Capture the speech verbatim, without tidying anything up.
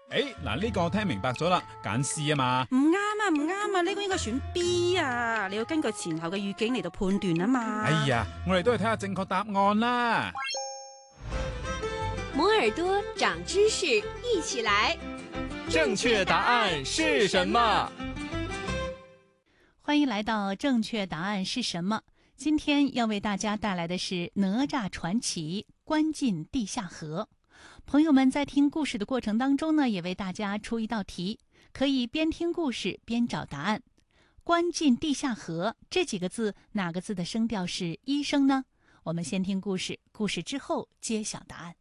誒，嗱呢個我聽明白咗啦，揀 C 啊嘛。 唔啱啊，唔啱啊，呢個應該選 B 啊，你要根據前後嘅語境嚟到判斷啊嘛。 哎呀，我哋都係睇下正確答案啦。 摩耳朵長知識，一起來。 正確答案是什麼？ 歡迎來到正確答案是什麼？今天要為大家帶來的是《哪吒傳奇》關進地下河。朋友們在聽故事的過程當中呢，也為大家出一道題，可以邊聽故事邊找答案。關進地下河這幾個字，哪個字的聲調是一聲呢？我們先聽故事，故事之後揭曉答案。